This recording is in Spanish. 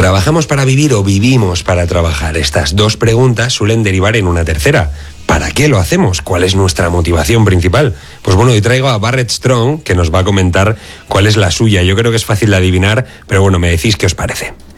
¿Trabajamos para vivir o vivimos para trabajar? Estas dos preguntas suelen derivar en una tercera. ¿Para qué lo hacemos? ¿Cuál es nuestra motivación principal? Pues bueno, hoy traigo a Barrett Strong, que nos va a comentar cuál es la suya. Yo creo que es fácil de adivinar, pero bueno, me decís qué os parece.